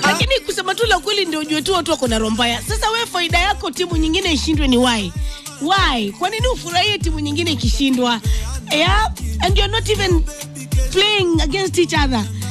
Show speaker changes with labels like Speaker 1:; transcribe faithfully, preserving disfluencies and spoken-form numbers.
Speaker 1: Lakini kusema tu la kweli ndio ujue tu watu wako na roho mbaya. Sasa wewe faida yako timu nyingine ishindwe ni why? Why? Kwa nini ufurahie timu nyingine ikishindwa? Yeah? And you're not even playing against each other.